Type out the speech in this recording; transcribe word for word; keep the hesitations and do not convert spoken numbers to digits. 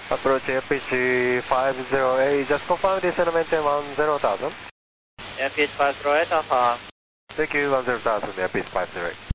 Approach Airbus five zero eight, just confirm this and maintain one zero thousand. Airbus five zero eight, Alpha. Thank you, one zero thousand, Airbus five zero eight.